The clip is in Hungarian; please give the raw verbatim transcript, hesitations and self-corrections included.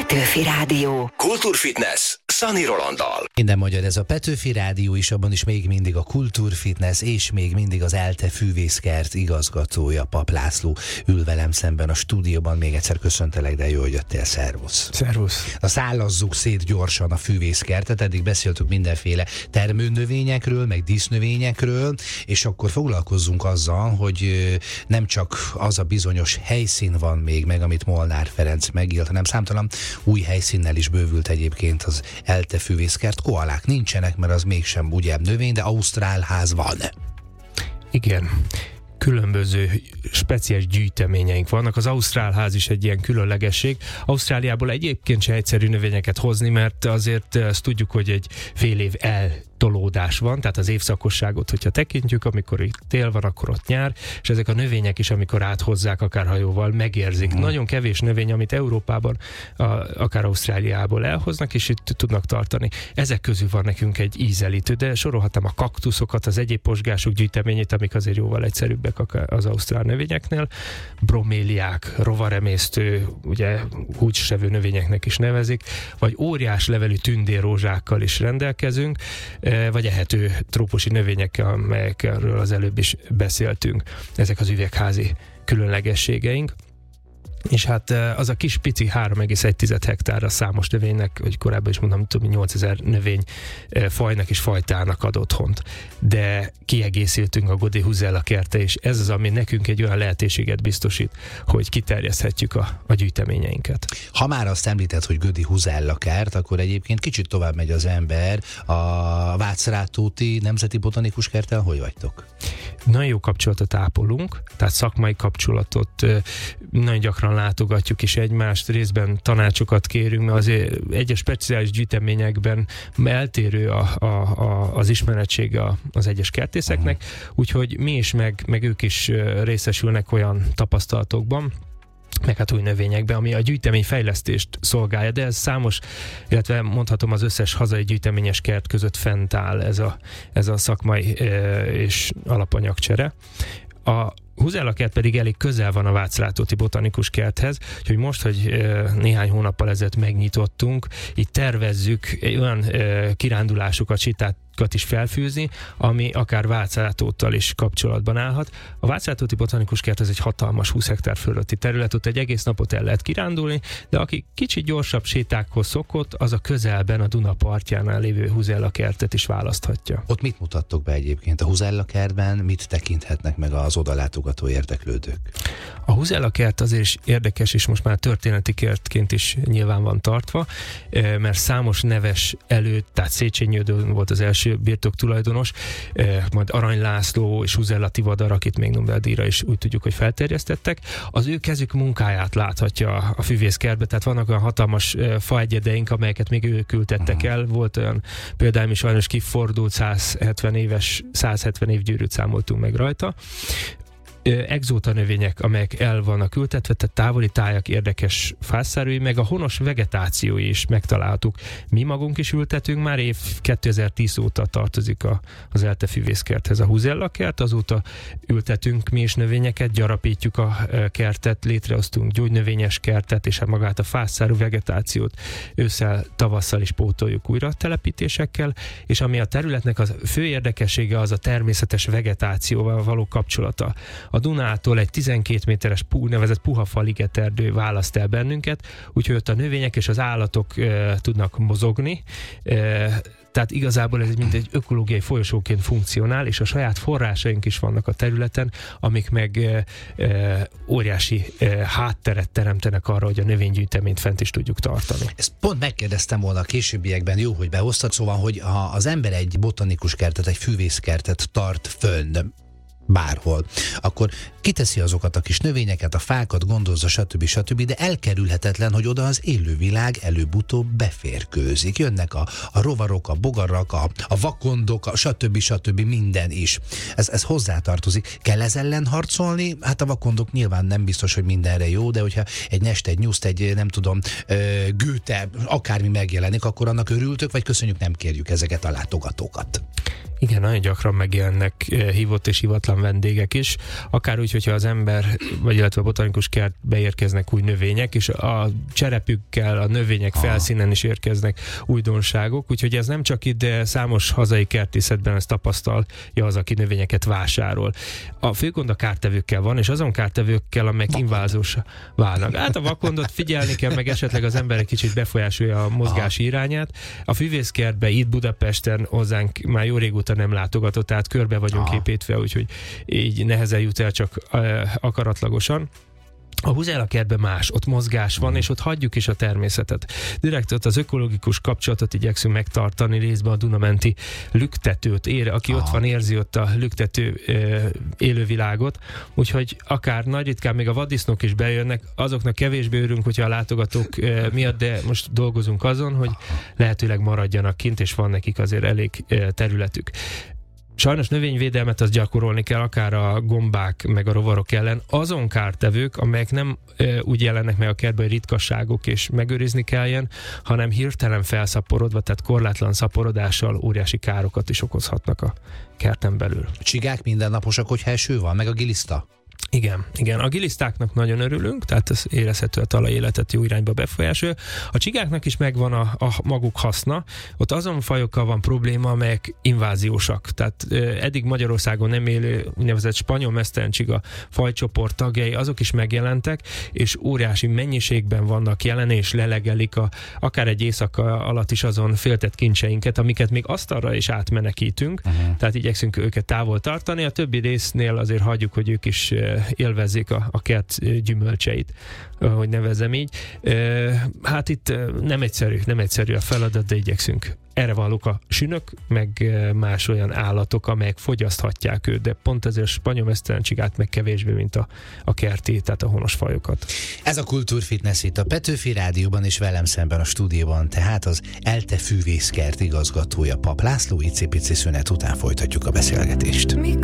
Petőfi Rádió. Kultúrfitness Szani Rolanddal. Minden magyar, ez a Petőfi Rádió is, abban is még mindig a Kultúrfitness és még mindig az ELTE Fűvészkert igazgatója, Pap László ül velem szemben a stúdióban. Még egyszer köszöntelek, de jó, hogy jöttél. Szervusz. Szervusz. Na, szállazzuk szét gyorsan a fűvészkertet, eddig beszéltük mindenféle termőnövényekről, meg dísznövényekről, és akkor foglalkozzunk azzal, hogy nem csak az a bizonyos helyszín van még meg, amit Molnár Ferenc megírt, hanem számtalan új helyszínnel is bővült egyébként az ELTE Fűvészkert. Koalák nincsenek, mert az mégsem ugye növény, de ausztrál ház van. Igen. Különböző speciális gyűjteményeink vannak. Az ausztrál ház is egy ilyen különlegesség. Ausztráliából egyébként se egyszerű növényeket hozni, mert azért azt tudjuk, hogy egy fél év eltolódás van, tehát az évszakosságot, hogyha tekintjük, amikor itt tél van, akkor ott nyár, és ezek a növények is, amikor áthozzák akár hajóval, megérzik. Mm. Nagyon kevés növény, amit Európában, a, akár Ausztráliából elhoznak, és itt tudnak tartani. Ezek közül van nekünk egy ízelítő, de sorolhatom a kaktuszokat, az egyéb posgások gyűjteményét, amik azért jóval egyszerűbbek az ausztrál növényeknél, broméliák, rovaremésztő, ugye húgysevő növényeknek is nevezik, vagy óriás levelű tündérrózsákkal is rendelkezünk, vagy ehető trópusi növényekkel, amelyekről az előbb is beszéltünk. Ezek az üvegházi különlegességeink. És hát az a kis pici három egész egy hektárra számos növénynek, hogy korábban is mondtam, több mint nyolcezer növény fajnak és fajtának ad otthont. De kiegészítünk a Gaudet Huzella kerte, és ez az, ami nekünk egy olyan lehetőséget biztosít, hogy kiterjeszthetjük a, a gyűjteményeinket. Ha már azt említett, hogy Gaudet Huzella kert, akkor egyébként kicsit tovább megy az ember. A Vácrátóti Nemzeti Botanikus Kerttel hogy vagytok? Nagyon jó kapcsolatot ápolunk, tehát szakmai kapcsolatot, nagyon gyakran látogatjuk is egymást, részben tanácsokat kérünk, mert azért egyes speciális gyűjteményekben eltérő a, a, a, az ismeretsége az egyes kertészeknek, úgyhogy mi is, meg, meg ők is részesülnek olyan tapasztalatokban, meg hát új növényekben, ami a gyűjtemény fejlesztést szolgálja, de ez számos, illetve mondhatom az összes hazai gyűjteményes kert között fent áll ez a, ez a szakmai e, és alapanyagcsere. A Huzella kert pedig elég közel van a Vácrátóti Botanikus Kerthez, úgyhogy most, hogy e, néhány hónappal ezelőtt megnyitottunk, itt tervezzük olyan e, kirándulásokat, sétákat is felfűzni, ami akár Vácrátóttal is kapcsolatban állhat. A Vácrátóti Botanikus Kert ez egy hatalmas húsz hektár fölötti terület, ott egy egész napot el lehet kirándulni, de aki kicsit gyorsabb sétákhoz szokott, az a közelben, a Duna partjánál lévő Huzella kertet is választhatja. Ott mit mutattok be egyébként a Huzella kertben, mit tekinthetnek meg az odalátogató érdeklődők? A Huzella kert azért is érdekes, és most már történeti kertként is nyilván van tartva, mert számos neves előtt, tehát Széchenyi Ödön volt az első birtok tulajdonos, majd Arany László és Huzella Tivadar, akit még Nobel-díjra is úgy tudjuk, hogy felterjesztettek, az ő kezük munkáját láthatja a fűvészkertbe, tehát vannak olyan hatalmas faegyedeink, amelyeket még ők ültettek el, volt olyan például is sajnos kifordult száz hetven éves, száz hetven évgyűrűt számoltunk meg rajta. Exóta növények, amelyek el vannak ültetve, tehát távoli tájak, érdekes fászárői, meg a honos vegetációi is megtaláltuk. Mi magunk is ültetünk, már év kétezer-tíz óta tartozik a, az ELTE Fűvészkerthez a Huzella kert, azóta ültetünk mi is növényeket, gyarapítjuk a kertet, létrehoztunk gyógynövényes kertet, és hát magát a fászárú vegetációt ősszel, tavasszal is pótoljuk újra telepítésekkel, és ami a területnek a fő érdekessége, az a természetes vegetációval való kapcsolata. A Dunától egy tizenkét méteres úgynevezett puha ligeterdő választ el bennünket, úgyhogy ott a növények és az állatok e, tudnak mozogni, e, tehát igazából ez mint egy ökológiai folyosóként funkcionál, és a saját forrásaink is vannak a területen, amik meg e, e, óriási e, hátteret teremtenek arra, hogy a növénygyűjteményt fent is tudjuk tartani. Ezt pont megkérdeztem volna a későbbiekben, jó, hogy behoztad, szóval, hogy ha az ember egy botanikus kertet, egy fűvészkertet tart fönn, bárhol, akkor kiteszi azokat a kis növényeket, a fákat, gondozza, stb. stb., de elkerülhetetlen, hogy oda az élővilág előbb-utóbb beférkőzik. Jönnek a, a rovarok, a bogarak, a, a vakondok, a stb. stb. Minden is. Ez, ez hozzátartozik. Kell ez ellen harcolni? Hát a vakondok nyilván nem biztos, hogy mindenre jó, de hogyha egy nest, egy nyuszt, egy nem tudom, Goethe, akármi megjelenik, akkor annak örültök, vagy köszönjük, nem kérjük ezeket a látogatókat? Igen, nagyon gyakran megjelennek hívott és hivatlan vendégek is, akár úgy, hogyha az ember, vagy illetve a botanikus kertbe érkeznek új növények, és a cserepükkel, a növények Aha. felszínen is érkeznek újdonságok, úgyhogy ez nem csak itt, de számos hazai kertészetben ezt tapasztalja az, aki növényeket vásárol. A fő gond a kártevőkkel van, és azon kártevőkkel, amelyek invázós válnak. Hát a vakondot figyelni kell, meg esetleg az ember egy kicsit befolyásolja a mozgási irányát. A füvészkertbe itt Budapesten hozzánk már jó régóta nem látogatott, tehát körbe vagyunk Aha. építve, úgyhogy így nehezen jut el csak uh, akaratlagosan. A Huzella kertben más, ott mozgás van, és ott hagyjuk is a természetet. Direkt ott az ökológikus kapcsolatot igyekszünk megtartani, részben a Dunamenti lüktetőt ér, aki Aha. ott van, érzi ott a lüktető e, élővilágot, úgyhogy akár nagy ritkán még a vaddisznók is bejönnek, azoknak kevésbé örülünk, hogyha a látogatók e, miatt, de most dolgozunk azon, hogy lehetőleg maradjanak kint, és van nekik azért elég e, területük. Sajnos növényvédelmet azt gyakorolni kell, akár a gombák meg a rovarok ellen. Azon kártevők, amelyek nem e, úgy jelennek meg a kertben, hogy ritkasságok és megőrizni kelljen, hanem hirtelen felszaporodva, tehát korlátlan szaporodással óriási károkat is okozhatnak a kerten belül. A csigák mindennaposak, hogyha eső van, meg a giliszta? Igen, igen. A gilisztáknak nagyon örülünk, tehát ez érezhető a talajéletet jó irányba befolyásolja. A csigáknak is megvan a, a maguk haszna. Ott azon fajokkal van probléma, amelyek inváziósak. Tehát eddig Magyarországon nem élő úgynevezett spanyol mesztelencsiga fajcsoport tagjai, azok is megjelentek, és óriási mennyiségben vannak jelen, és lelegelik a, akár egy éjszaka alatt is azon féltett kincseinket, amiket még asztalra is átmenekítünk. Uh-huh. Tehát igyekszünk őket távol tartani. A többi résznél azért hagyjuk, hogy ők is élvezzék a, a kert gyümölcseit, hogy nevezzem így. Hát itt nem egyszerű, nem egyszerű a feladat, de igyekszünk. Erre valók a sünök, meg más olyan állatok, amelyek fogyaszthatják őt, de pont ezért a spanyol mesztelencsigát meg kevésbé, mint a, a kerti, tehát a honos fajokat. Ez a Kultúrfitness itt a Petőfi Rádióban és velem szemben a stúdióban, tehát az ELTE Fűvészkert igazgatója Papp László, icipici szünet után folytatjuk a beszélgetést.